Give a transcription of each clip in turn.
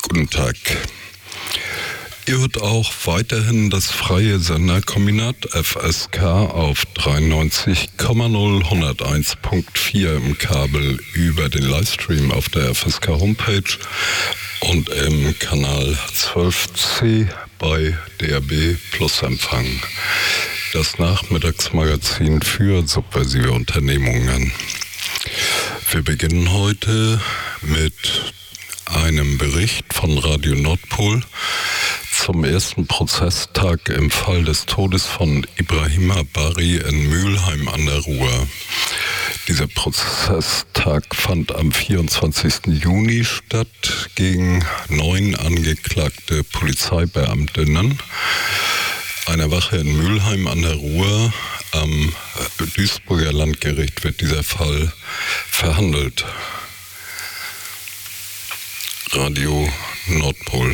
Guten Tag. Ihr hört auch weiterhin das freie Senderkombinat FSK auf 93,0 101.4 im Kabel über den Livestream auf der FSK Homepage und im Kanal 12C bei DAB Plus Empfang. Das Nachmittagsmagazin für subversive Unternehmungen. Wir beginnen heute mit einem Bericht von Radio Nordpol zum ersten Prozesstag im Fall des Todes von Ibrahima Bari in Mülheim an der Ruhr. Dieser Prozesstag fand am 24. Juni statt gegen 9 angeklagte Polizeibeamtinnen einer Wache in Mülheim an der Ruhr. Am Duisburger Landgericht wird dieser Fall verhandelt. Radio Nordpol.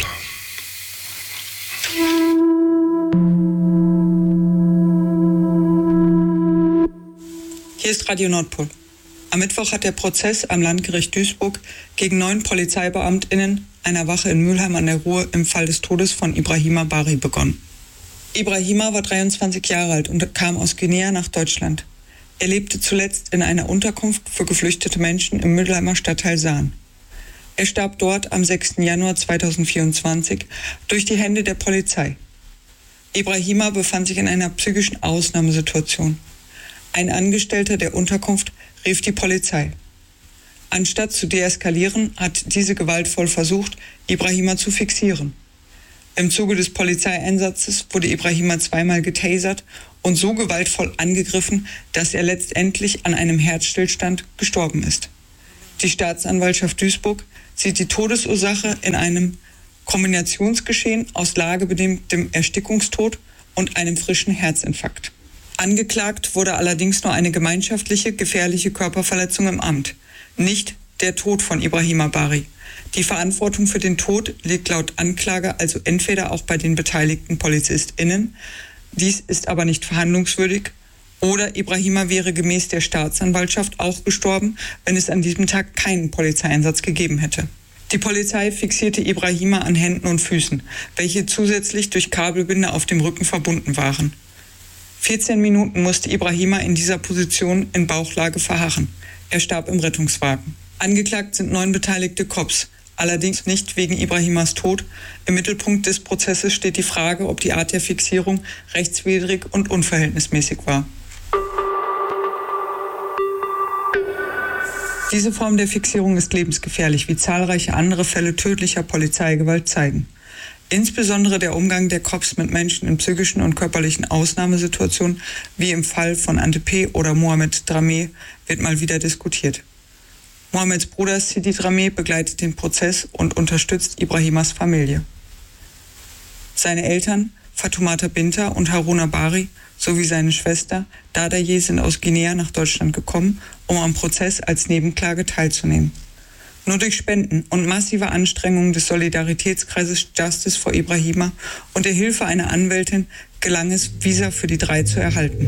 Hier ist Radio Nordpol. Am Mittwoch hat der Prozess am Landgericht Duisburg gegen 9 PolizeibeamtInnen einer Wache in Mülheim an der Ruhr im Fall des Todes von Ibrahima Bari begonnen. Ibrahima war 23 Jahre alt und kam aus Guinea nach Deutschland. Er lebte zuletzt in einer Unterkunft für geflüchtete Menschen im Mülheimer Stadtteil Sahn. Er starb dort am 6. Januar 2024 durch die Hände der Polizei. Ibrahima befand sich in einer psychischen Ausnahmesituation. Ein Angestellter der Unterkunft rief die Polizei. Anstatt zu deeskalieren, hat diese gewaltvoll versucht, Ibrahima zu fixieren. Im Zuge des Polizeieinsatzes wurde Ibrahima zweimal getasert und so gewaltvoll angegriffen, dass er letztendlich an einem Herzstillstand gestorben ist. Die Staatsanwaltschaft Duisburg sieht die Todesursache in einem Kombinationsgeschehen aus lagebedingtem Erstickungstod und einem frischen Herzinfarkt. Angeklagt wurde allerdings nur eine gemeinschaftliche, gefährliche Körperverletzung im Amt, nicht der Tod von Ibrahima Bari. Die Verantwortung für den Tod liegt laut Anklage also entweder auch bei den beteiligten PolizistInnen, dies ist aber nicht verhandlungswürdig, oder Ibrahima wäre gemäß der Staatsanwaltschaft auch gestorben, wenn es an diesem Tag keinen Polizeieinsatz gegeben hätte. Die Polizei fixierte Ibrahima an Händen und Füßen, welche zusätzlich durch Kabelbinder auf dem Rücken verbunden waren. 14 Minuten musste Ibrahima in dieser Position in Bauchlage verharren. Er starb im Rettungswagen. Angeklagt sind 9 beteiligte Cops, allerdings nicht wegen Ibrahimas Tod. Im Mittelpunkt des Prozesses steht die Frage, ob die Art der Fixierung rechtswidrig und unverhältnismäßig war. Diese Form der Fixierung ist lebensgefährlich, wie zahlreiche andere Fälle tödlicher Polizeigewalt zeigen. Insbesondere der Umgang der Cops mit Menschen in psychischen und körperlichen Ausnahmesituationen, wie im Fall von Ante P. oder Mohamed Dramé, wird mal wieder diskutiert. Mohameds Bruder Sidi Dramé begleitet den Prozess und unterstützt Ibrahimas Familie. Seine Eltern, Fatoumata Binta und Haruna Bari, sowie seine Schwester Dadaye sind aus Guinea nach Deutschland gekommen, um am Prozess als Nebenklage teilzunehmen. Nur durch Spenden und massive Anstrengungen des Solidaritätskreises Justice for Ibrahima und der Hilfe einer Anwältin gelang es, Visa für die 3 zu erhalten.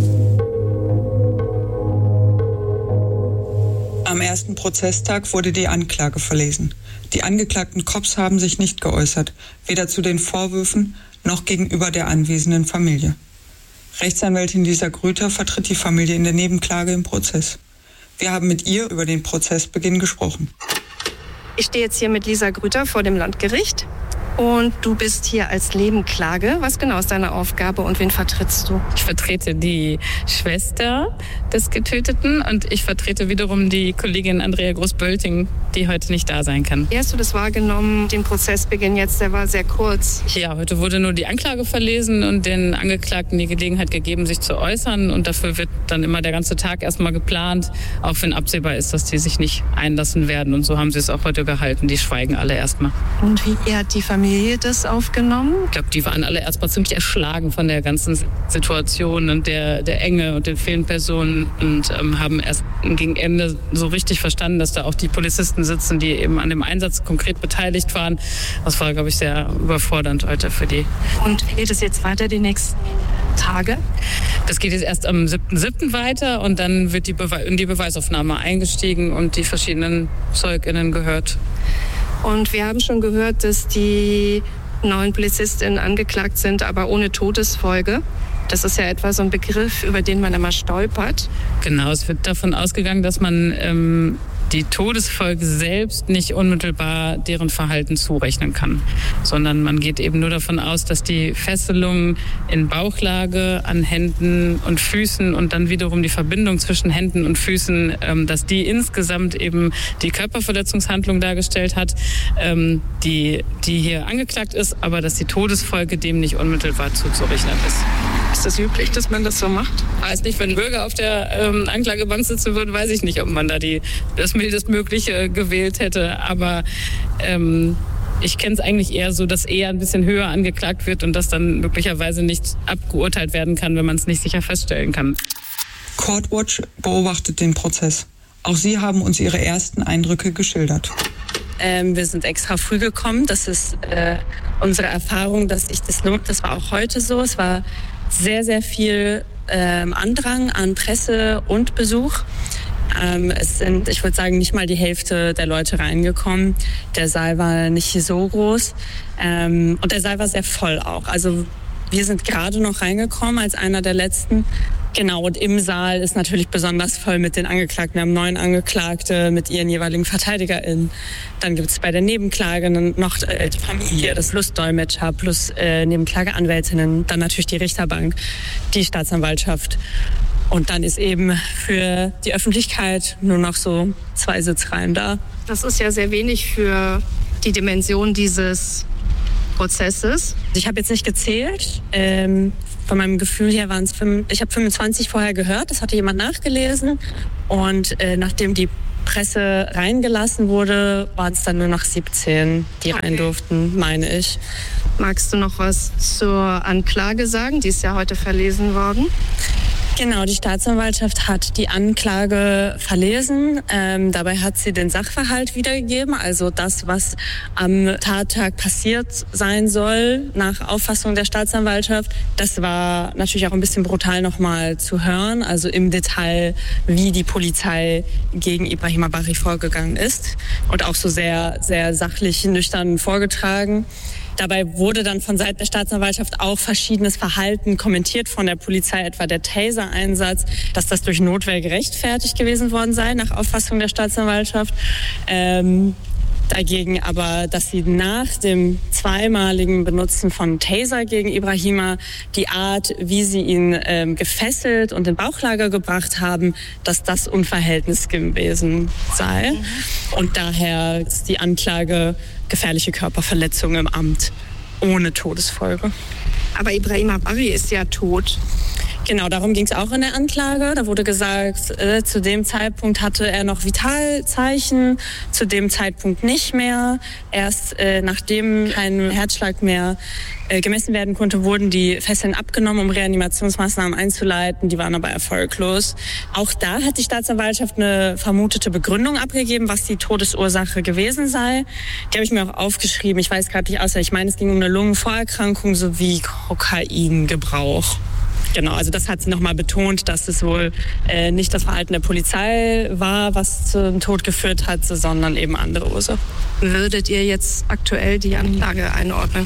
Am ersten Prozesstag wurde die Anklage verlesen. Die angeklagten Cops haben sich nicht geäußert, weder zu den Vorwürfen noch gegenüber der anwesenden Familie. Rechtsanwältin Lisa Grüter vertritt die Familie in der Nebenklage im Prozess. Wir haben mit ihr über den Prozessbeginn gesprochen. Ich stehe jetzt hier mit Lisa Grüter vor dem Landgericht und du bist hier als Nebenklage. Was genau ist deine Aufgabe und wen vertrittst du? Ich vertrete die Schwester des Getöteten und ich vertrete wiederum die Kollegin Andrea Groß-Bölting, die heute nicht da sein kann. Wie hast du das wahrgenommen, den Prozessbeginn jetzt? Der war sehr kurz. Ja, heute wurde nur die Anklage verlesen und den Angeklagten die Gelegenheit gegeben, sich zu äußern. Und dafür wird dann immer der ganze Tag erstmal geplant, auch wenn absehbar ist, dass die sich nicht einlassen werden. Und so haben sie es auch heute gehalten. Die schweigen alle erstmal. Und wie hat die Familie das aufgenommen? Ich glaube, die waren alle erstmal ziemlich erschlagen von der ganzen Situation und der Enge und den vielen Personen und haben erst gegen Ende so richtig verstanden, dass da auch die Polizisten sitzen, die eben an dem Einsatz konkret beteiligt waren. Das war, glaube ich, sehr überfordernd heute für die. Und geht es jetzt weiter die nächsten Tage? Das geht jetzt erst am 7.7. weiter und dann wird in die Beweisaufnahme eingestiegen und die verschiedenen ZeugInnen gehört. Und wir haben schon gehört, dass die 9 PolizistInnen angeklagt sind, aber ohne Todesfolge. Das ist ja etwa so ein Begriff, über den man immer stolpert. Genau, es wird davon ausgegangen, dass man die Todesfolge selbst nicht unmittelbar deren Verhalten zurechnen kann, sondern man geht eben nur davon aus, dass die Fesselung in Bauchlage an Händen und Füßen und dann wiederum die Verbindung zwischen Händen und Füßen, dass die insgesamt eben die Körperverletzungshandlung dargestellt hat, die hier angeklagt ist, aber dass die Todesfolge dem nicht unmittelbar zuzurechnen ist. Ist das üblich, dass man das so macht? Weiß nicht, wenn Bürger auf der Anklagebank sitzen würden, weiß ich nicht, ob man da das Mildestmögliche gewählt hätte. Aber ich kenne es eigentlich eher so, dass eher ein bisschen höher angeklagt wird und dass dann möglicherweise nicht abgeurteilt werden kann, wenn man es nicht sicher feststellen kann. Courtwatch beobachtet den Prozess. Auch sie haben uns ihre ersten Eindrücke geschildert. Wir sind extra früh gekommen. Das ist unsere Erfahrung, dass sich das lohnt. Das war auch heute so. Es war sehr, sehr viel Andrang an Presse und Besuch. Es sind, ich würde sagen, nicht mal die Hälfte der Leute reingekommen. Der Saal war nicht so groß und der Saal war sehr voll auch. Also wir sind gerade noch reingekommen als einer der letzten. Genau, und im Saal ist natürlich besonders voll mit den Angeklagten. Wir haben 9 Angeklagte mit ihren jeweiligen VerteidigerInnen. Dann gibt es bei der Nebenklage noch die Familie, das Lustdolmetscher plus Nebenklageanwältinnen, dann natürlich die Richterbank, die Staatsanwaltschaft. Und dann ist eben für die Öffentlichkeit nur noch so 2 Sitzreihen da. Das ist ja sehr wenig für die Dimension dieses Prozesses. Ich habe jetzt nicht gezählt. Von meinem Gefühl her waren es, ich habe 25 vorher gehört, das hatte jemand nachgelesen. Und nachdem die Presse reingelassen wurde, waren es dann nur noch 17, die rein durften, meine ich. Magst du noch was zur Anklage sagen? Die ist ja heute verlesen worden. Genau, die Staatsanwaltschaft hat die Anklage verlesen. Dabei hat sie den Sachverhalt wiedergegeben, also das, was am Tattag passiert sein soll, nach Auffassung der Staatsanwaltschaft. Das war natürlich auch ein bisschen brutal nochmal zu hören, also im Detail, wie die Polizei gegen Ibrahima Bari vorgegangen ist und auch so sehr, sehr sachlich, nüchtern vorgetragen. Dabei wurde dann von Seiten der Staatsanwaltschaft auch verschiedenes Verhalten kommentiert von der Polizei, etwa der Taser-Einsatz, dass das durch Notwehr gerechtfertigt gewesen worden sei, nach Auffassung der Staatsanwaltschaft. Dagegen aber, dass sie nach dem zweimaligen Benutzen von Taser gegen Ibrahima die Art, wie sie ihn gefesselt und in Bauchlage gebracht haben, dass das unverhältnismäßig gewesen sei. Und daher ist die Anklage gefährliche Körperverletzung im Amt ohne Todesfolge. Aber Ibrahima Bari ist ja tot. Genau, darum ging es auch in der Anklage. Da wurde gesagt, zu dem Zeitpunkt hatte er noch Vitalzeichen, zu dem Zeitpunkt nicht mehr. Erst nachdem kein Herzschlag mehr gemessen werden konnte, wurden die Fesseln abgenommen, um Reanimationsmaßnahmen einzuleiten. Die waren aber erfolglos. Auch da hat die Staatsanwaltschaft eine vermutete Begründung abgegeben, was die Todesursache gewesen sei. Die habe ich mir auch aufgeschrieben. Ich weiß gerade nicht auswendig. Ich meine, es ging um eine Lungenvorerkrankung sowie Kokaingebrauch. Genau, also das hat sie nochmal betont, dass es wohl nicht das Verhalten der Polizei war, was zum Tod geführt hat, sondern eben andere Ursachen. Würdet ihr jetzt aktuell die Anklage einordnen?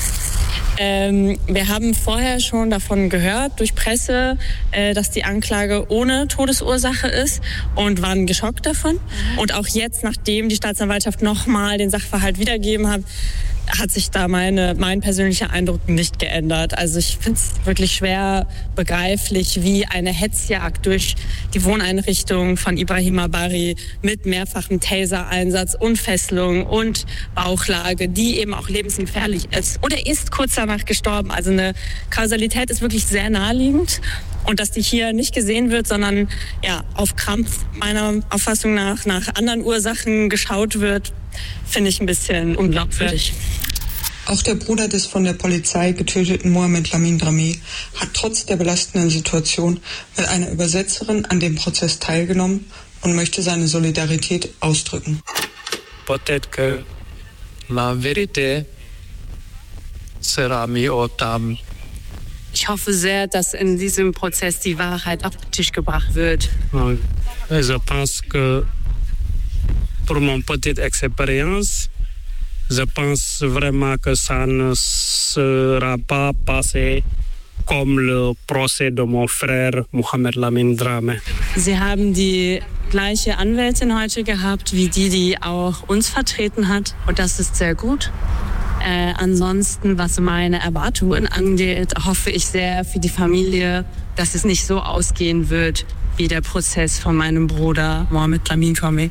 Wir haben vorher schon davon gehört, durch Presse, dass die Anklage ohne Todesursache ist und waren geschockt davon. Und auch jetzt, nachdem die Staatsanwaltschaft nochmal den Sachverhalt wiedergegeben hat sich da mein persönlicher Eindruck nicht geändert. Also ich finde es wirklich schwer begreiflich, wie eine Hetzjagd durch die Wohneinrichtung von Ibrahima Bari mit mehrfachem Taser-Einsatz und Fesselung und Bauchlage, die eben auch lebensgefährlich ist. Und er ist kurz danach gestorben. Also eine Kausalität ist wirklich sehr naheliegend. Und dass die hier nicht gesehen wird, sondern ja, auf Krampf meiner Auffassung nach anderen Ursachen geschaut wird, finde ich ein bisschen unglaubwürdig. Auch der Bruder des von der Polizei getöteten Mohamed Lamin Dramé hat trotz der belastenden Situation mit einer Übersetzerin an dem Prozess teilgenommen und möchte seine Solidarität ausdrücken. Peut-être que la vérité sera mise au table. Ich hoffe sehr, dass in diesem Prozess die Wahrheit auf den Tisch gebracht wird. Je pense que pour mon petite expérience, Je pense vraiment que ça ne sera pas passé comme le procès de mon frère Mohamed Lamine Dramé. Sie haben die gleiche Anwältin heute gehabt, wie die auch uns vertreten hat. Und das ist sehr gut. Ansonsten, was meine Erwartungen angeht, hoffe ich sehr für die Familie, dass es nicht so ausgehen wird wie der Prozess von meinem Bruder Mohamed Lamine Dramé.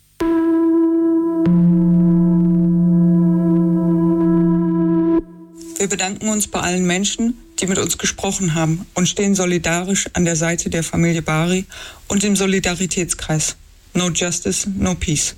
Wir bedanken uns bei allen Menschen, die mit uns gesprochen haben und stehen solidarisch an der Seite der Familie Bari und dem Solidaritätskreis. No Justice, no Peace.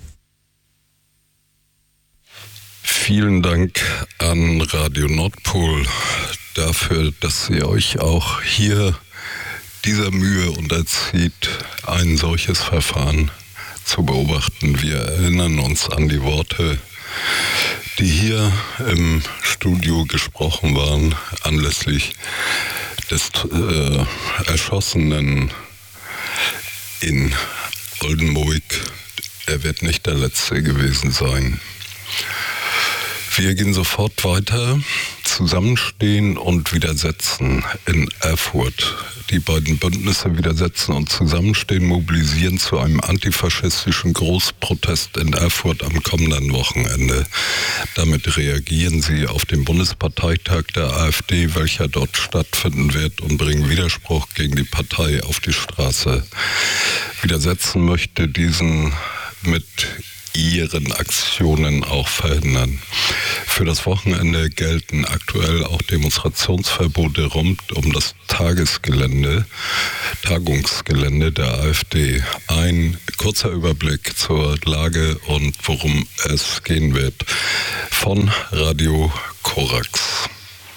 Vielen Dank an Radio Nordpol dafür, dass ihr euch auch hier dieser Mühe unterzieht, ein solches Verfahren zu beobachten. Wir erinnern uns an die Worte, die hier im Studio gesprochen waren, anlässlich des Erschossenen in Oldenburg. Er wird nicht der Letzte gewesen sein. Wir gehen sofort weiter. Zusammenstehen und widersetzen in Erfurt. Die beiden Bündnisse Widersetzen und Zusammenstehen mobilisieren zu einem antifaschistischen Großprotest in Erfurt am kommenden Wochenende. Damit reagieren sie auf den Bundesparteitag der AfD, welcher dort stattfinden wird, und bringen Widerspruch gegen die Partei auf die Straße. Widersetzen möchte diesen mit ihren Aktionen auch verhindern. Für das Wochenende gelten aktuell auch Demonstrationsverbote rund um das Tagungsgelände der AfD. Ein kurzer Überblick zur Lage und worum es gehen wird von Radio Korax.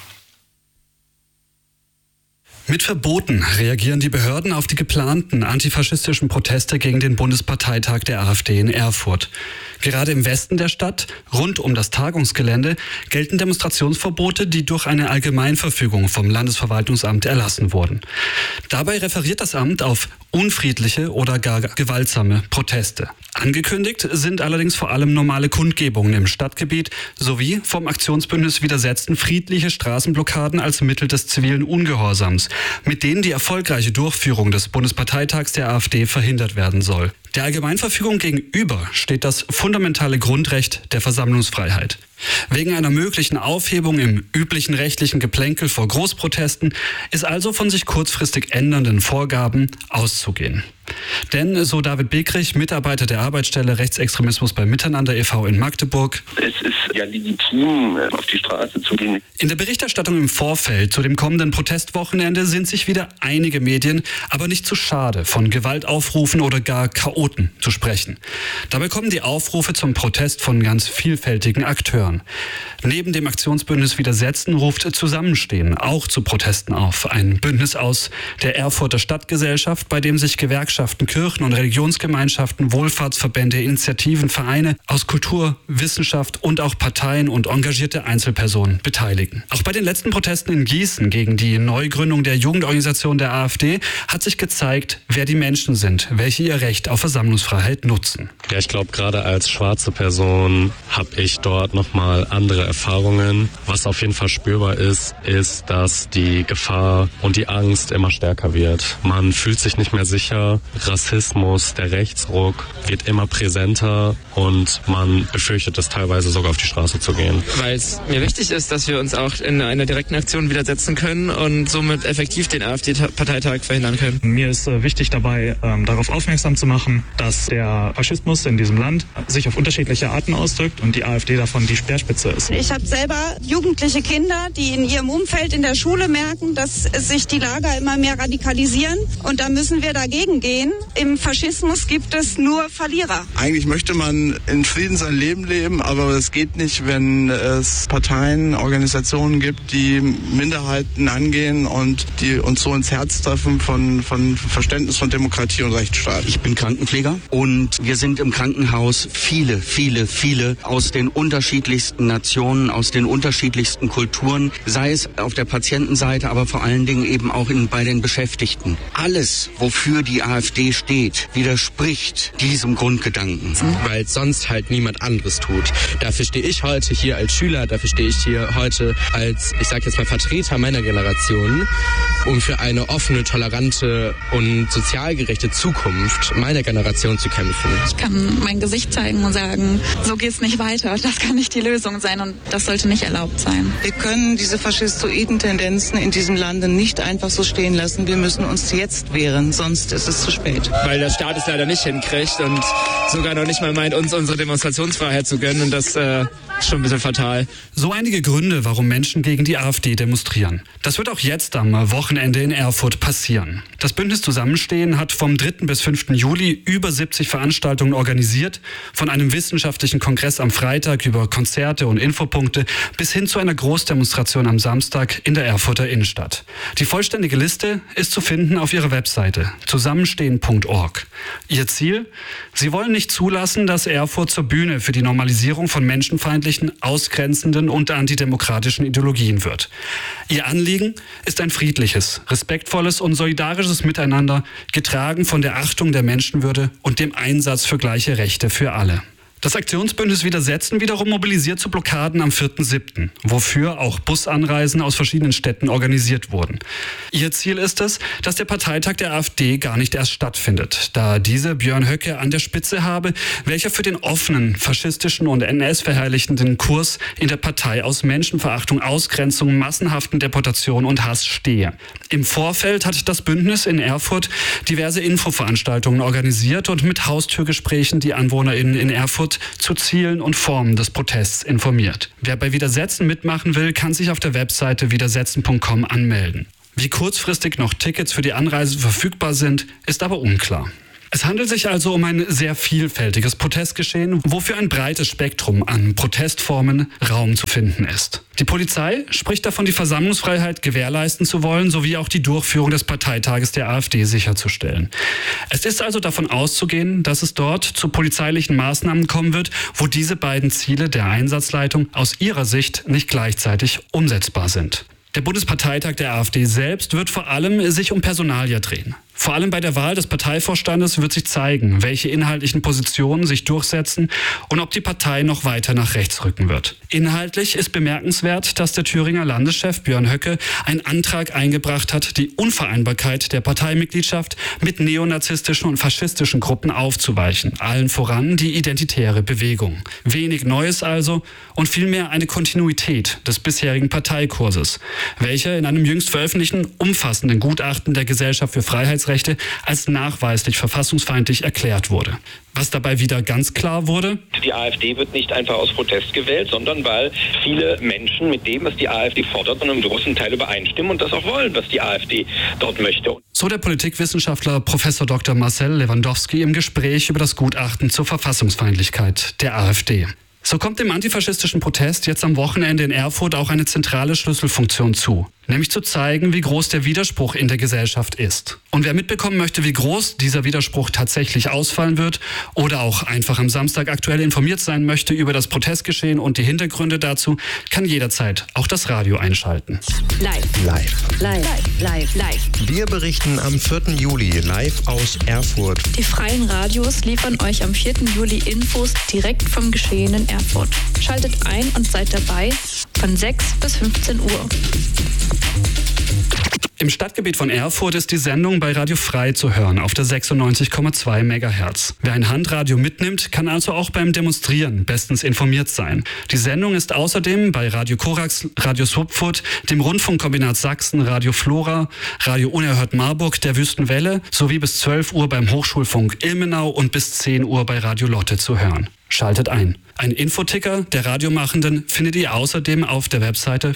Mit Verboten reagieren die Behörden auf die geplanten antifaschistischen Proteste gegen den Bundesparteitag der AfD in Erfurt. Gerade im Westen der Stadt, rund um das Tagungsgelände, gelten Demonstrationsverbote, die durch eine Allgemeinverfügung vom Landesverwaltungsamt erlassen wurden. Dabei referiert das Amt auf unfriedliche oder gar gewaltsame Proteste. Angekündigt sind allerdings vor allem normale Kundgebungen im Stadtgebiet sowie vom Aktionsbündnis Widersetzen friedliche Straßenblockaden als Mittel des zivilen Ungehorsams, mit denen die erfolgreiche Durchführung des Bundesparteitags der AfD verhindert werden soll. Der Allgemeinverfügung gegenüber steht das fundamentale Grundrecht der Versammlungsfreiheit. Wegen einer möglichen Aufhebung im üblichen rechtlichen Geplänkel vor Großprotesten ist also von sich kurzfristig ändernden Vorgaben auszugehen. Denn, so David Begrich, Mitarbeiter der Arbeitsstelle Rechtsextremismus bei Miteinander e.V. in Magdeburg: Es ist ja legitim, auf die Straße zu gehen. In der Berichterstattung im Vorfeld zu dem kommenden Protestwochenende sind sich wieder einige Medien aber nicht zu schade, von Gewaltaufrufen oder gar Chaoten zu sprechen. Dabei kommen die Aufrufe zum Protest von ganz vielfältigen Akteuren. Neben dem Aktionsbündnis Widersetzen ruft Zusammenstehen auch zu Protesten auf. Ein Bündnis aus der Erfurter Stadtgesellschaft, bei dem sich Gewerkschaften, Kirchen und Religionsgemeinschaften, Wohlfahrtsverbände, Initiativen, Vereine aus Kultur, Wissenschaft und auch Parteien und engagierte Einzelpersonen beteiligen. Auch bei den letzten Protesten in Gießen gegen die Neugründung der Jugendorganisation der AfD hat sich gezeigt, wer die Menschen sind, welche ihr Recht auf Versammlungsfreiheit nutzen. Ja, ich glaube, gerade als schwarze Person habe ich dort nochmal andere Erfahrungen. Was auf jeden Fall spürbar ist, dass die Gefahr und die Angst immer stärker wird. Man fühlt sich nicht mehr sicher. Rassismus, der Rechtsruck wird immer präsenter und man befürchtet es teilweise sogar auf die Straße zu gehen. Weil es mir wichtig ist, dass wir uns auch in einer direkten Aktion widersetzen können und somit effektiv den AfD-Parteitag verhindern können. Mir ist wichtig dabei, darauf aufmerksam zu machen, dass der Faschismus in diesem Land sich auf unterschiedliche Arten ausdrückt und die AfD davon die Speerspitze ist. Ich habe selber jugendliche Kinder, die in ihrem Umfeld in der Schule merken, dass sich die Lager immer mehr radikalisieren, und da müssen wir dagegen gehen. Im Faschismus gibt es nur Verlierer. Eigentlich möchte man in Frieden sein Leben leben, aber es geht nicht, wenn es Parteien, Organisationen gibt, die Minderheiten angehen und die uns so ins Herz treffen von Verständnis von Demokratie und Rechtsstaat. Ich bin Krankenpfleger und wir sind im Krankenhaus viele aus den unterschiedlichsten Nationen, aus den unterschiedlichsten Kulturen, sei es auf der Patientenseite, aber vor allen Dingen eben auch bei den Beschäftigten. Alles, wofür die AfD AfD steht, widerspricht diesem Grundgedanken. Weil es sonst halt niemand anderes tut. Dafür stehe ich heute hier als Schüler, dafür stehe ich hier heute als, ich sage jetzt mal, Vertreter meiner Generation, um für eine offene, tolerante und sozial gerechte Zukunft meiner Generation zu kämpfen. Ich kann mein Gesicht zeigen und sagen, so geht's nicht weiter. Das kann nicht die Lösung sein und das sollte nicht erlaubt sein. Wir können diese faschistoiden Tendenzen in diesem Lande nicht einfach so stehen lassen. Wir müssen uns jetzt wehren, sonst ist es zu spät. Weil der Staat es leider nicht hinkriegt und sogar noch nicht mal meint, uns unsere Demonstrationsfreiheit zu gönnen. Und das ist schon ein bisschen fatal. So einige Gründe, warum Menschen gegen die AfD demonstrieren. Das wird auch jetzt am Wochenende in Erfurt passieren. Das Bündnis Zusammenstehen hat vom 3. bis 5. Juli über 70 Veranstaltungen organisiert, von einem wissenschaftlichen Kongress am Freitag über Konzerte und Infopunkte bis hin zu einer Großdemonstration am Samstag in der Erfurter Innenstadt. Die vollständige Liste ist zu finden auf ihrer Webseite zusammenstehen.org. Ihr Ziel? Sie wollen nicht zulassen, dass Erfurt zur Bühne für die Normalisierung von menschenfeindlichen, ausgrenzenden und antidemokratischen Ideologien wird. Ihr Anliegen ist ein friedliches, respektvolles und solidarisches Miteinander, getragen von der Achtung der Menschenwürde und dem Einsatz für gleiche Rechte für alle. Das Aktionsbündnis Widersetzen wiederum mobilisiert zu Blockaden am 4.7., wofür auch Busanreisen aus verschiedenen Städten organisiert wurden. Ihr Ziel ist es, dass der Parteitag der AfD gar nicht erst stattfindet, da diese Björn Höcke an der Spitze habe, welcher für den offenen, faschistischen und NS-verherrlichenden Kurs in der Partei aus Menschenverachtung, Ausgrenzung, massenhaften Deportation und Hass stehe. Im Vorfeld hat das Bündnis in Erfurt diverse Infoveranstaltungen organisiert und mit Haustürgesprächen die AnwohnerInnen in Erfurt zu Zielen und Formen des Protests informiert. Wer bei Widersetzen mitmachen will, kann sich auf der Webseite widersetzen.com anmelden. Wie kurzfristig noch Tickets für die Anreise verfügbar sind, ist aber unklar. Es handelt sich also um ein sehr vielfältiges Protestgeschehen, wofür ein breites Spektrum an Protestformen Raum zu finden ist. Die Polizei spricht davon, die Versammlungsfreiheit gewährleisten zu wollen, sowie auch die Durchführung des Parteitages der AfD sicherzustellen. Es ist also davon auszugehen, dass es dort zu polizeilichen Maßnahmen kommen wird, wo diese beiden Ziele der Einsatzleitung aus ihrer Sicht nicht gleichzeitig umsetzbar sind. Der Bundesparteitag der AfD selbst wird vor allem sich um Personalia drehen. Vor allem bei der Wahl des Parteivorstandes wird sich zeigen, welche inhaltlichen Positionen sich durchsetzen und ob die Partei noch weiter nach rechts rücken wird. Inhaltlich ist bemerkenswert, dass der Thüringer Landeschef Björn Höcke einen Antrag eingebracht hat, die Unvereinbarkeit der Parteimitgliedschaft mit neonazistischen und faschistischen Gruppen aufzuweichen, allen voran die Identitäre Bewegung. Wenig Neues also und vielmehr eine Kontinuität des bisherigen Parteikurses, welcher in einem jüngst veröffentlichten umfassenden Gutachten der Gesellschaft für Freiheitsrechte als nachweislich verfassungsfeindlich erklärt wurde. Was dabei wieder ganz klar wurde: Die AfD wird nicht einfach aus Protest gewählt, sondern weil viele Menschen mit dem, was die AfD fordert, und im großen Teil übereinstimmen und das auch wollen, was die AfD dort möchte. So der Politikwissenschaftler Prof. Dr. Marcel Lewandowski im Gespräch über das Gutachten zur Verfassungsfeindlichkeit der AfD. So kommt dem antifaschistischen Protest jetzt am Wochenende in Erfurt auch eine zentrale Schlüsselfunktion zu, nämlich zu zeigen, wie groß der Widerspruch in der Gesellschaft ist. Und wer mitbekommen möchte, wie groß dieser Widerspruch tatsächlich ausfallen wird oder auch einfach am Samstag aktuell informiert sein möchte über das Protestgeschehen und die Hintergründe dazu, kann jederzeit auch das Radio einschalten. Live. Wir berichten am 4. Juli live aus Erfurt. Die freien Radios liefern euch am 4. Juli Infos direkt vom Geschehen in Erfurt. Schaltet ein und seid dabei von 6 bis 15 Uhr. Im Stadtgebiet von Erfurt ist die Sendung bei Radio Frei zu hören auf der 96,2 MHz. Wer ein Handradio mitnimmt, kann also auch beim Demonstrieren bestens informiert sein. Die Sendung ist außerdem bei Radio Korax, Radio Swupfurt, dem Rundfunkkombinat Sachsen, Radio Flora, Radio Unerhört Marburg, der Wüstenwelle sowie bis 12 Uhr beim Hochschulfunk Ilmenau und bis 10 Uhr bei Radio Lotte zu hören. Schaltet ein. Ein Infoticker der Radiomachenden findet ihr außerdem auf der Webseite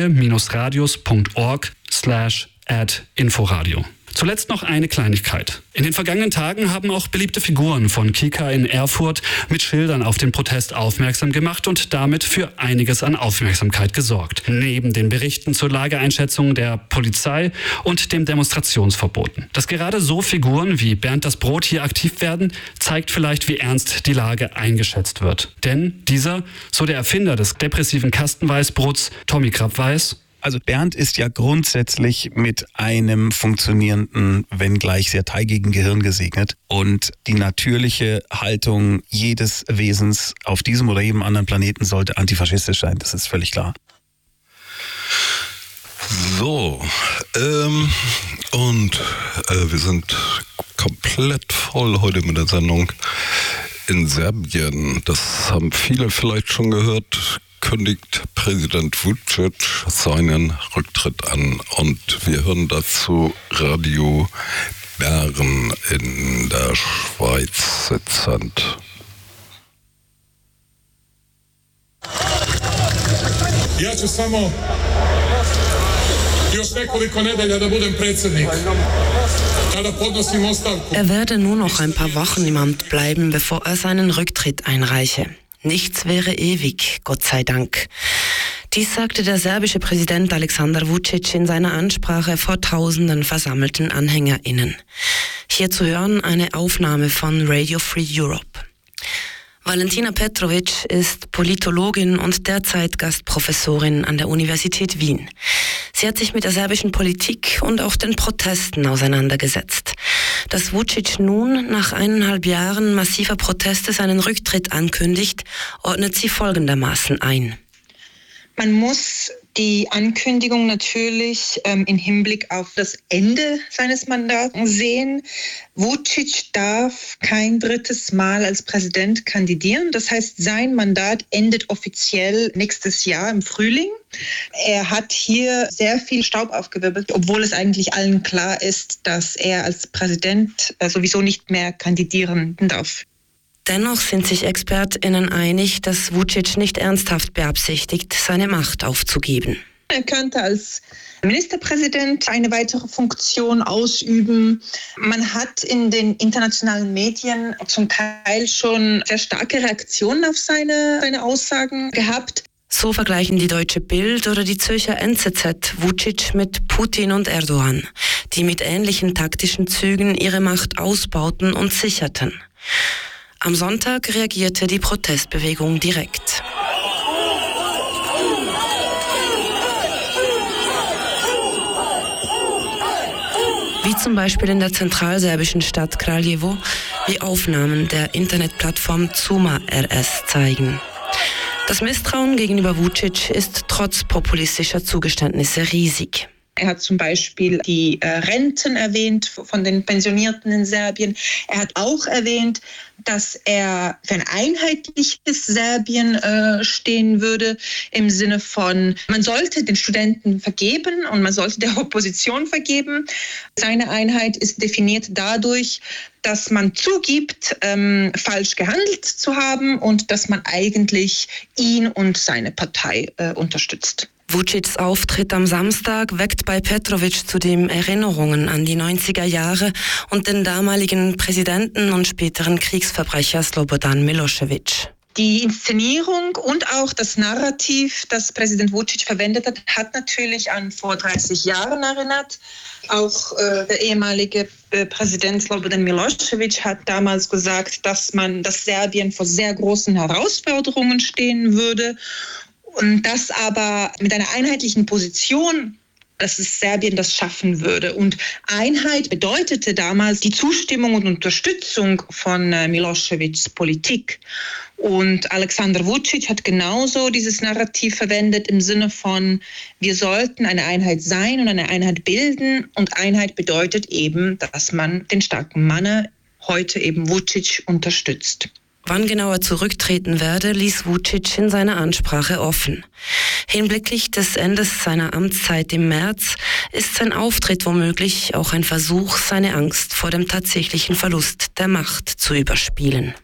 freie-radios.org/@inforadio. Zuletzt noch eine Kleinigkeit. In den vergangenen Tagen haben auch beliebte Figuren von Kika in Erfurt mit Schildern auf den Protest aufmerksam gemacht und damit für einiges an Aufmerksamkeit gesorgt. Neben den Berichten zur Lageeinschätzung der Polizei und dem Demonstrationsverboten. Dass gerade so Figuren wie Bernd das Brot hier aktiv werden, zeigt vielleicht, wie ernst die Lage eingeschätzt wird. Denn dieser, so der Erfinder des depressiven Kastenweißbrots, Tommy Krabweis, Also Bernd ist ja grundsätzlich mit einem funktionierenden, wenngleich sehr teigigen Gehirn gesegnet. Und die natürliche Haltung jedes Wesens auf diesem oder jedem anderen Planeten sollte antifaschistisch sein. Das ist völlig klar. So, wir sind komplett voll heute mit der Sendung. In Serbien, das haben viele vielleicht schon gehört, kündigt Präsident Vučić seinen Rücktritt an. Und wir hören dazu Radio Bern in der Schweiz sitzend. Ja ću samo još nekoliko nedelja da budem predsjednik. Tada podnosim ostavku. Er werde nur noch ein paar Wochen im Amt bleiben, bevor er seinen Rücktritt einreiche. Nichts wäre ewig, Gott sei Dank. Dies sagte der serbische Präsident Aleksandar Vučić in seiner Ansprache vor tausenden versammelten AnhängerInnen. Hier zu hören eine Aufnahme von Radio Free Europe. Valentina Petrovic ist Politologin und derzeit Gastprofessorin an der Universität Wien. Sie hat sich mit der serbischen Politik und auch den Protesten auseinandergesetzt. Dass Vučić nun nach 1,5 Jahren massiver Proteste seinen Rücktritt ankündigt, ordnet sie folgendermaßen ein. Man muss die Ankündigung natürlich im Hinblick auf das Ende seines Mandats sehen. Vučić darf kein drittes Mal als Präsident kandidieren. Das heißt, sein Mandat endet offiziell nächstes Jahr im Frühling. Er hat hier sehr viel Staub aufgewirbelt, obwohl es eigentlich allen klar ist, dass er als Präsident sowieso nicht mehr kandidieren darf. Dennoch sind sich ExpertInnen einig, dass Vučić nicht ernsthaft beabsichtigt, seine Macht aufzugeben. Er könnte als Ministerpräsident eine weitere Funktion ausüben. Man hat in den internationalen Medien zum Teil schon sehr starke Reaktionen auf seine Aussagen gehabt. So vergleichen die Deutsche Bild oder die Zürcher NZZ Vučić mit Putin und Erdogan, die mit ähnlichen taktischen Zügen ihre Macht ausbauten und sicherten. Am Sonntag reagierte die Protestbewegung direkt. Wie zum Beispiel in der zentralserbischen Stadt Kraljevo, wie Aufnahmen der Internetplattform Zuma RS zeigen. Das Misstrauen gegenüber Vučić ist trotz populistischer Zugeständnisse riesig. Er hat zum Beispiel die Renten erwähnt von den Pensionierten in Serbien. Er hat auch erwähnt, dass er für ein einheitliches Serbien stehen würde, im Sinne von, man sollte den Studenten vergeben und man sollte der Opposition vergeben. Seine Einheit ist definiert dadurch, dass man zugibt, falsch gehandelt zu haben und dass man eigentlich ihn und seine Partei unterstützt. Vučićs Auftritt am Samstag weckt bei Petrovic zudem Erinnerungen an die 90er Jahre und den damaligen Präsidenten und späteren Kriegsverbrecher Slobodan Milošević. Die Inszenierung und auch das Narrativ, das Präsident Vučić verwendet hat, hat natürlich an vor 30 Jahren erinnert. Auch der ehemalige Präsident Slobodan Milošević hat damals gesagt, dass Serbien vor sehr großen Herausforderungen stehen würde. Und das aber mit einer einheitlichen Position, dass es Serbien das schaffen würde. Und Einheit bedeutete damals die Zustimmung und Unterstützung von Miloševićs Politik. Und Aleksandar Vučić hat genauso dieses Narrativ verwendet im Sinne von, wir sollten eine Einheit sein und eine Einheit bilden. Und Einheit bedeutet eben, dass man den starken Mann, heute eben Vučić, unterstützt. Wann genau er zurücktreten werde, ließ Vučić in seiner Ansprache offen. Hinblicklich des Endes seiner Amtszeit im März ist sein Auftritt womöglich auch ein Versuch, seine Angst vor dem tatsächlichen Verlust der Macht zu überspielen.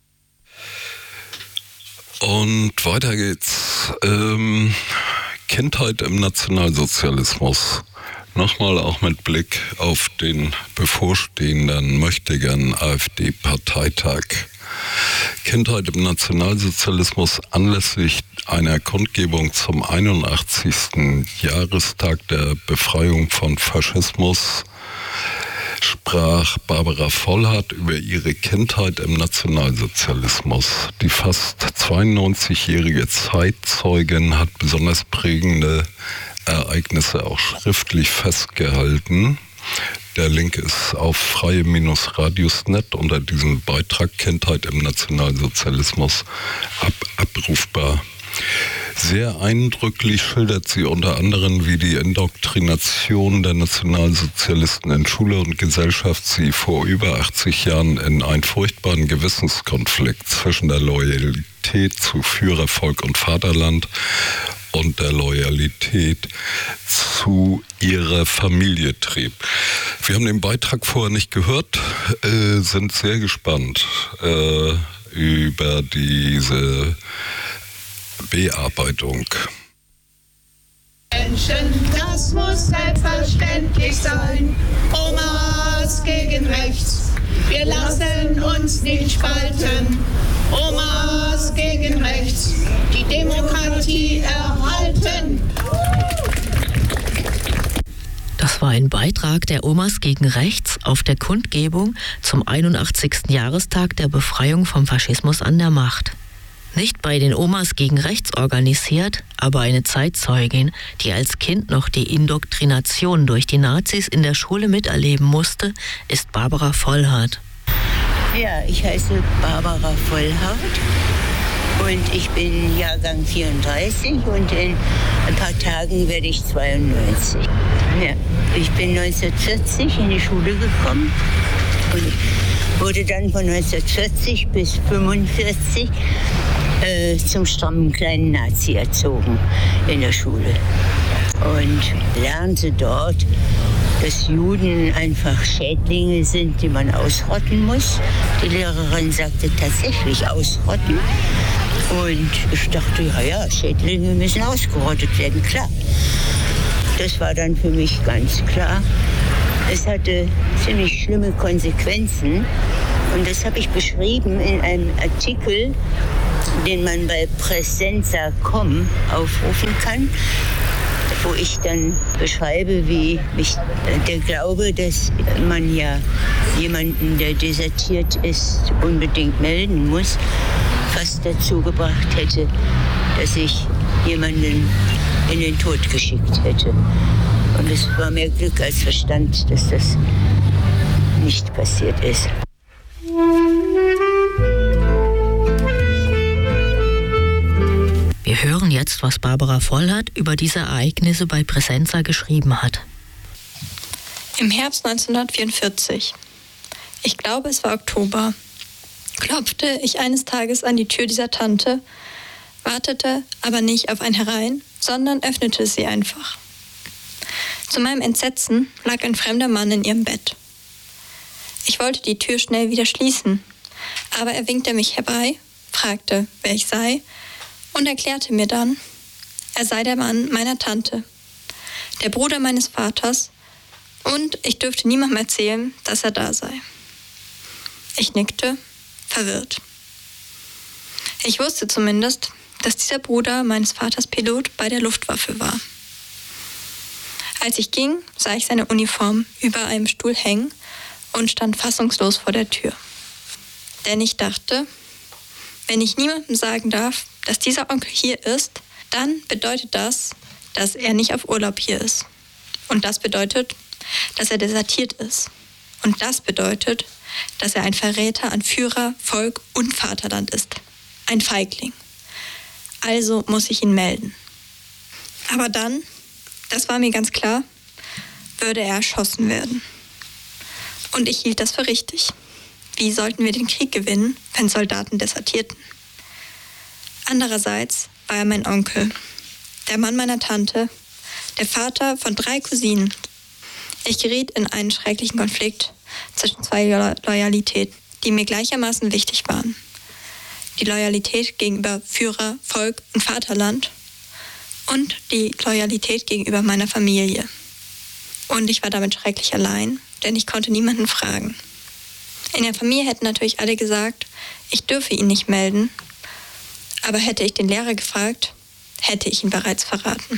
Und weiter geht's. Kindheit im Nationalsozialismus. Nochmal auch mit Blick auf den bevorstehenden möchtegern AfD-Parteitag. Kindheit im Nationalsozialismus anlässlich einer Kundgebung zum 81. Jahrestag der Befreiung von Faschismus sprach Barbara Vollhardt über ihre Kindheit im Nationalsozialismus. Die fast 92-jährige Zeitzeugin hat besonders prägende Ereignisse auch schriftlich festgehalten. Der Link ist auf freie-radius.net unter diesem Beitrag Kindheit im Nationalsozialismus abrufbar. Sehr eindrücklich schildert sie unter anderem, wie die Indoktrination der Nationalsozialisten in Schule und Gesellschaft sie vor über 80 Jahren in einen furchtbaren Gewissenskonflikt zwischen der Loyalität zu Führer, Volk und Vaterland und der Loyalität zu ihrer Familie trieb. Wir haben den Beitrag vorher nicht gehört, sind sehr gespannt über diese Bearbeitung. Menschen, das muss selbstverständlich sein. Omas gegen rechts, wir lassen uns nicht spalten. Omas gegen rechts, die Demokratie erhalten. Das war ein Beitrag der Omas gegen Rechts auf der Kundgebung zum 81. Jahrestag der Befreiung vom Faschismus an der Macht. Nicht bei den Omas gegen Rechts organisiert, aber eine Zeitzeugin, die als Kind noch die Indoktrination durch die Nazis in der Schule miterleben musste, ist Barbara Vollhardt. Ja, ich heiße Barbara Vollhardt und ich bin Jahrgang 34 und in ein paar Tagen werde ich 92. Ja, ich bin 1940 in die Schule gekommen und wurde dann von 1940 bis 1945 zum strammen kleinen Nazi erzogen in der Schule. Und lernte dort, dass Juden einfach Schädlinge sind, die man ausrotten muss. Die Lehrerin sagte tatsächlich ausrotten. Und ich dachte, ja, Schädlinge müssen ausgerottet werden, klar. Das war dann für mich ganz klar. Es hatte ziemlich schlimme Konsequenzen. Und das habe ich beschrieben in einem Artikel, den man bei Presenza.com aufrufen kann, wo ich dann beschreibe, wie mich der Glaube, dass man ja jemanden, der desertiert ist, unbedingt melden muss, fast dazu gebracht hätte, dass ich jemanden in den Tod geschickt hätte. Und es war mehr Glück als Verstand, dass das nicht passiert ist. Wir hören jetzt, was Barbara Vollhardt über diese Ereignisse bei Presenza geschrieben hat. Im Herbst 1944, ich glaube es war Oktober, klopfte ich eines Tages an die Tür dieser Tante, wartete aber nicht auf ein Herein, sondern öffnete sie einfach. Zu meinem Entsetzen lag ein fremder Mann in ihrem Bett. Ich wollte die Tür schnell wieder schließen, aber er winkte mich herbei, fragte, wer ich sei, und erklärte mir dann, er sei der Mann meiner Tante, der Bruder meines Vaters, und ich dürfte niemandem erzählen, dass er da sei. Ich nickte, verwirrt. Ich wusste zumindest, dass dieser Bruder meines Vaters Pilot bei der Luftwaffe war. Als ich ging, sah ich seine Uniform über einem Stuhl hängen und stand fassungslos vor der Tür. Denn ich dachte, wenn ich niemandem sagen darf, dass dieser Onkel hier ist, dann bedeutet das, dass er nicht auf Urlaub hier ist. Und das bedeutet, dass er desertiert ist. Und das bedeutet, dass er ein Verräter an Führer, Volk und Vaterland ist. Ein Feigling. Also muss ich ihn melden. Aber dann, das war mir ganz klar, würde er erschossen werden. Und ich hielt das für richtig. Wie sollten wir den Krieg gewinnen, wenn Soldaten desertierten? Andererseits war er mein Onkel, der Mann meiner Tante, der Vater von 3 Cousinen. Ich geriet in einen schrecklichen Konflikt zwischen 2 Loyalitäten, die mir gleichermaßen wichtig waren. Die Loyalität gegenüber Führer, Volk und Vaterland und die Loyalität gegenüber meiner Familie. Und ich war damit schrecklich allein, denn ich konnte niemanden fragen. In der Familie hätten natürlich alle gesagt, ich dürfe ihn nicht melden, aber hätte ich den Lehrer gefragt, hätte ich ihn bereits verraten.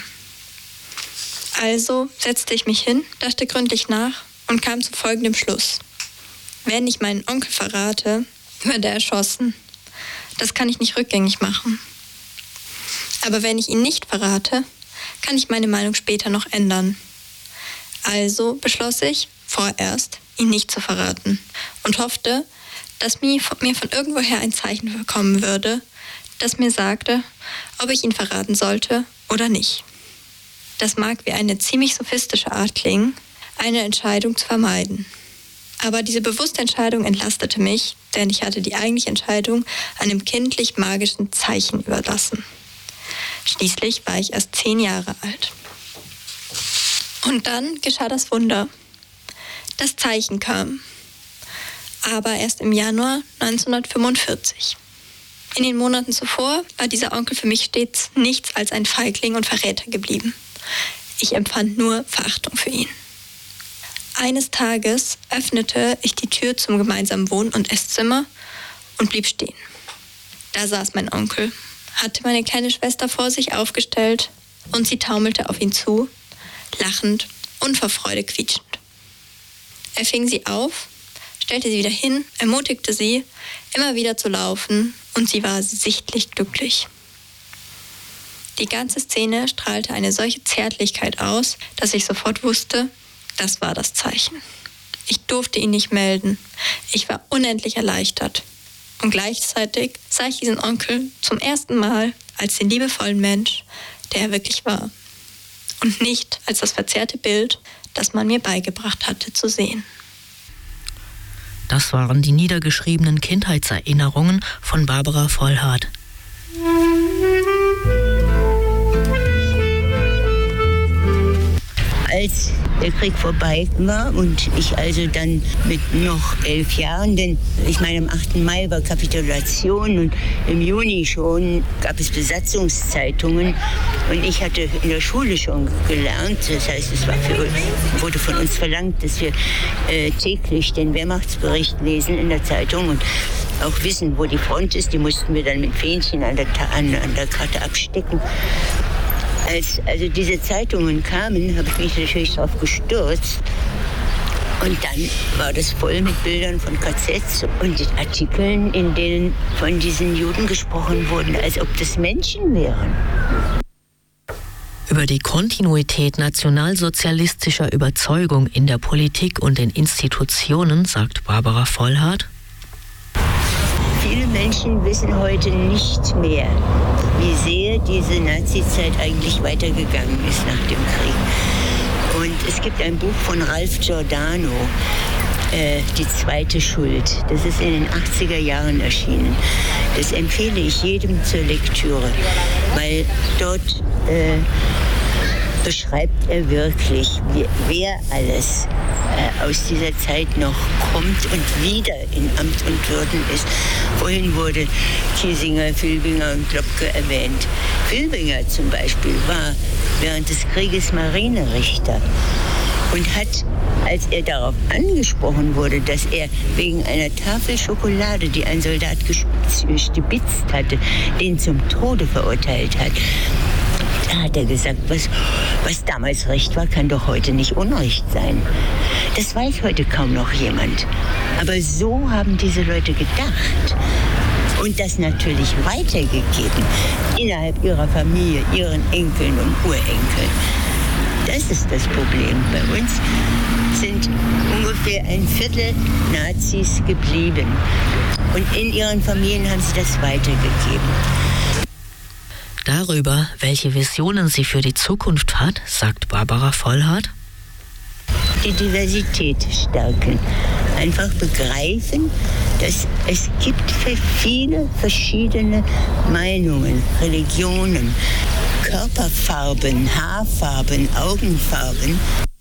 Also setzte ich mich hin, dachte gründlich nach und kam zu folgendem Schluss. Wenn ich meinen Onkel verrate, wird er erschossen. Das kann ich nicht rückgängig machen. Aber wenn ich ihn nicht verrate, kann ich meine Meinung später noch ändern. Also beschloss ich, vorerst ihn nicht zu verraten und hoffte, dass mir von irgendwoher ein Zeichen kommen würde, das mir sagte, ob ich ihn verraten sollte oder nicht. Das mag wie eine ziemlich sophistische Art klingen, eine Entscheidung zu vermeiden. Aber diese bewusste Entscheidung entlastete mich, denn ich hatte die eigentliche Entscheidung einem kindlich-magischen Zeichen überlassen. Schließlich war ich erst 10 Jahre alt. Und dann geschah das Wunder. Das Zeichen kam. Aber erst im Januar 1945. In den Monaten zuvor war dieser Onkel für mich stets nichts als ein Feigling und Verräter geblieben. Ich empfand nur Verachtung für ihn. Eines Tages öffnete ich die Tür zum gemeinsamen Wohn- und Esszimmer und blieb stehen. Da saß mein Onkel, hatte meine kleine Schwester vor sich aufgestellt und sie taumelte auf ihn zu, lachend und vor Freude quietschend. Er fing sie auf, stellte sie wieder hin, ermutigte sie, immer wieder zu laufen und sie war sichtlich glücklich. Die ganze Szene strahlte eine solche Zärtlichkeit aus, dass ich sofort wusste, das war das Zeichen. Ich durfte ihn nicht melden. Ich war unendlich erleichtert. Und gleichzeitig sah ich diesen Onkel zum ersten Mal als den liebevollen Mensch, der er wirklich war. Und nicht als das verzerrte Bild, das man mir beigebracht hatte zu sehen. Das waren die niedergeschriebenen Kindheitserinnerungen von Barbara Vollhardt. Als der Krieg vorbei war und ich also dann mit noch 11 Jahren, denn ich meine, am 8. Mai war Kapitulation und im Juni schon gab es Besatzungszeitungen und ich hatte in der Schule schon gelernt, das heißt, wurde von uns verlangt, dass wir täglich den Wehrmachtsbericht lesen in der Zeitung und auch wissen, wo die Front ist. Die mussten wir dann mit Fähnchen an der Karte abstecken. Als also diese Zeitungen kamen, habe ich mich natürlich darauf gestürzt. Und dann war das voll mit Bildern von KZs und Artikeln, in denen von diesen Juden gesprochen wurde, als ob das Menschen wären. Über die Kontinuität nationalsozialistischer Überzeugung in der Politik und den Institutionen sagt Barbara Vollhardt: Viele Menschen wissen heute nicht mehr, wie sehr diese Nazi-Zeit eigentlich weitergegangen ist nach dem Krieg. Und es gibt ein Buch von Ralph Giordano, Die zweite Schuld. Das ist in den 80er Jahren erschienen. Das empfehle ich jedem zur Lektüre, weil dort beschreibt er wirklich, wer alles aus dieser Zeit noch kommt und wieder in Amt und Würden ist. Vorhin wurde Kiesinger, Filbinger und Globke erwähnt. Filbinger zum Beispiel war während des Krieges Marinerichter und hat, als er darauf angesprochen wurde, dass er wegen einer Tafel Schokolade, die ein Soldat gestibitzt hatte, den zum Tode verurteilt hat, da hat er gesagt, was damals Recht war, kann doch heute nicht Unrecht sein. Das weiß heute kaum noch jemand. Aber so haben diese Leute gedacht. Und das natürlich weitergegeben innerhalb ihrer Familie, ihren Enkeln und Urenkeln. Das ist das Problem. Bei uns sind ungefähr 1/4 Nazis geblieben. Und in ihren Familien haben sie das weitergegeben. Darüber, welche Visionen sie für die Zukunft hat, sagt Barbara Vollhardt: Die Diversität stärken. Einfach begreifen, dass es gibt für viele verschiedene Meinungen, Religionen, Körperfarben, Haarfarben, Augenfarben.